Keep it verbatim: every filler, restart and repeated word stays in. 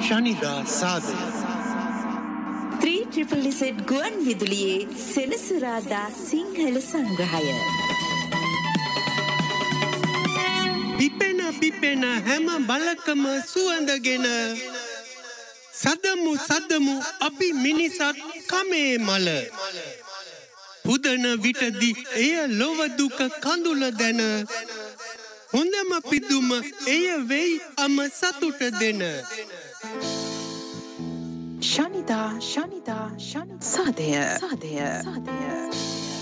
ශනිදා සාදය three Z ගුවන් විදුලියේ සෙනසුරාදා සිංහල සංග්‍රහය පිපෙන පිපෙන හැම බලකම සුවඳගෙන සදමු සදමු අපි මිනිසත් කමේ මල පුදන විටදි එය ලොව දුක කඳුල දැන හොඳම පිදුම එය වෙයි අම සතුට දෙන ශනිදා ශනිදා ශනි සාදය සාදය සාදය